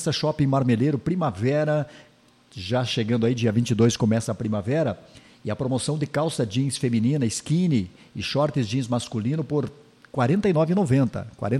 Shopping Marmeleiro, primavera, já chegando aí, dia 22 começa a primavera, e a promoção de calça jeans feminina, skinny e shorts jeans masculino por R$ 49,90, R$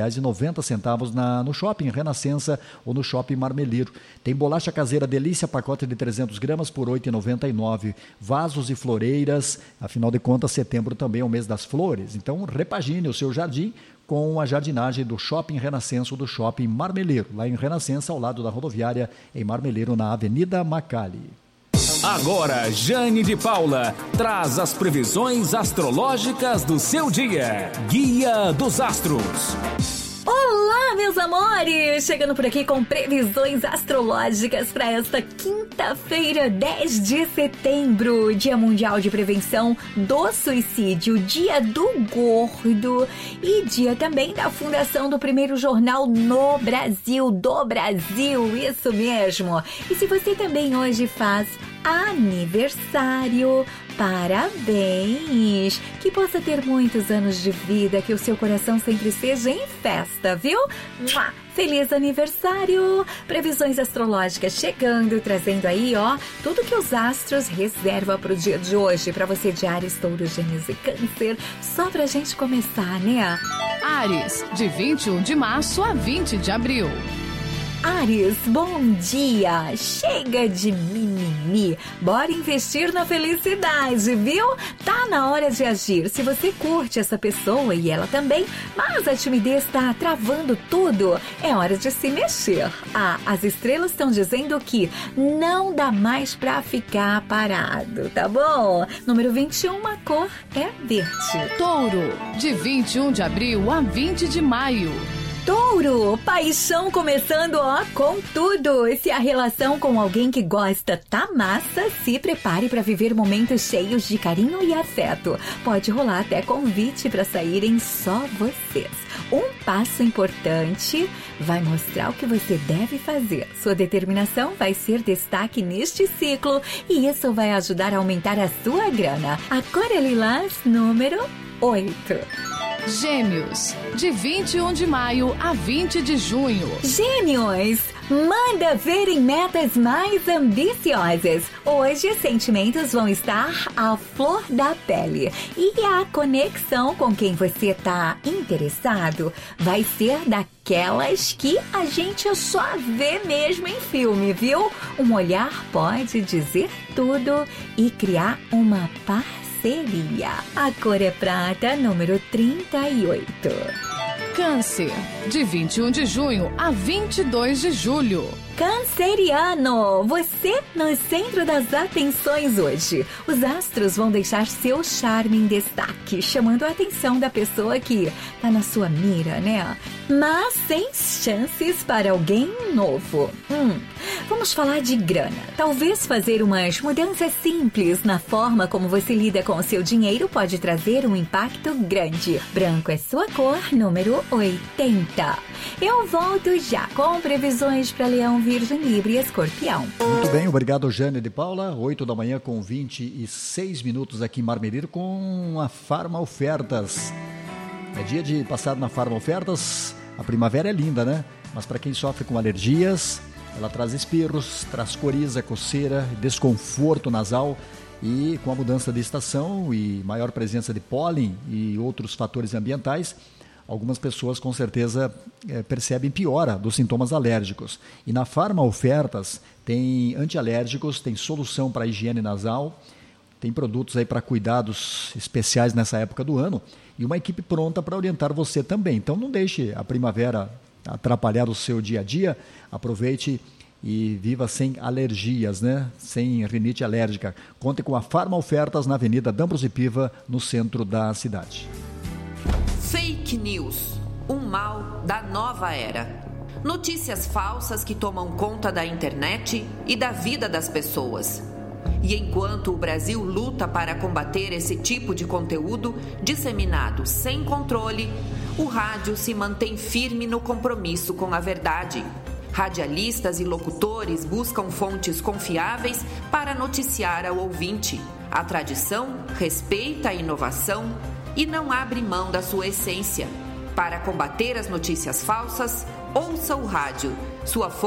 49,90 no Shopping Renascença ou no Shopping Marmeleiro. Tem bolacha caseira Delícia, pacote de 300 gramas por R$ 8,99. Vasos e floreiras, afinal de contas, setembro também é o mês das flores. Então, repagine o seu jardim com a jardinagem do Shopping Renascença ou do Shopping Marmeleiro. Lá em Renascença, ao lado da rodoviária, em Marmeleiro, na Avenida Macali. Agora, Jane de Paula traz as previsões astrológicas do seu dia. Guia dos Astros. Olá, meus amores! Chegando por aqui com previsões astrológicas para esta quinta-feira, 10 de setembro, Dia Mundial de Prevenção do Suicídio, Dia do Gordo e dia também da fundação do primeiro jornal no Brasil, isso mesmo. E se você também hoje faz aniversário, parabéns! Que possa ter muitos anos de vida, que o seu coração sempre seja em festa, viu? Feliz aniversário! Previsões astrológicas chegando, trazendo aí, tudo que os astros reservam para o dia de hoje, para você de Áries, Touro, Gêmeos e Câncer, só pra gente começar, né? Áries, de 21 de março a 20 de abril. Áries, bom dia! Chega de mimimi, bora investir na felicidade, viu? Tá na hora de agir. Se você curte essa pessoa e ela também, mas a timidez tá travando tudo, é hora de se mexer. As estrelas estão dizendo que não dá mais pra ficar parado, tá bom? Número 21, a cor é verde. Touro, de 21 de abril a 20 de maio. Touro, paixão começando, com tudo. Se a relação com alguém que gosta tá massa, se prepare para viver momentos cheios de carinho e afeto. Pode rolar até convite para saírem só vocês. Um passo importante vai mostrar o que você deve fazer. Sua determinação vai ser destaque neste ciclo e isso vai ajudar a aumentar a sua grana. A cor é lilás, número 8. Gêmeos, de 21 de maio a 20 de junho. Gêmeos, manda ver em metas mais ambiciosas. Hoje, sentimentos vão estar à flor da pele. E a conexão com quem você está interessado vai ser daquelas que a gente só vê mesmo em filme, viu? Um olhar pode dizer tudo e criar uma parceria. A cor é prata, número 38. Câncer, de 21 de junho a 22 de julho. Canceriano, você no centro das atenções hoje. Os astros vão deixar seu charme em destaque, chamando a atenção da pessoa que tá na sua mira, né? Mas sem chances para alguém novo. Vamos falar de grana. Talvez fazer umas mudanças simples na forma como você lida com o seu dinheiro pode trazer um impacto grande. Branco é sua cor, número 80. Eu volto já com previsões para Leão, Virgem, Libra e Escorpião. Muito bem, obrigado, Jane de Paula. 8 da manhã com 26 minutos aqui em Marmeleiro com a Farma Ofertas. É dia de passar na Farma Ofertas. A primavera é linda, né? Mas para quem sofre com alergias, ela traz espirros, traz coriza, coceira, desconforto nasal. E com a mudança de estação e maior presença de pólen e outros fatores ambientais, algumas pessoas com certeza percebem piora dos sintomas alérgicos. E na Farma Ofertas tem antialérgicos, tem solução para higiene nasal, tem produtos aí para cuidados especiais nessa época do ano e uma equipe pronta para orientar você também. Então não deixe a primavera atrapalhar o seu dia a dia, aproveite e viva sem alergias, né? Sem rinite alérgica. Conte com a Farma Ofertas na Avenida D'Ambrosio Piva, no centro da cidade. Fake news, um mal da nova era. Notícias falsas que tomam conta da internet e da vida das pessoas. E enquanto o Brasil luta para combater esse tipo de conteúdo disseminado sem controle, o rádio se mantém firme no compromisso com a verdade. Radialistas e locutores buscam fontes confiáveis para noticiar ao ouvinte. A tradição respeita a inovação e não abre mão da sua essência. Para combater as notícias falsas, ouça o rádio, sua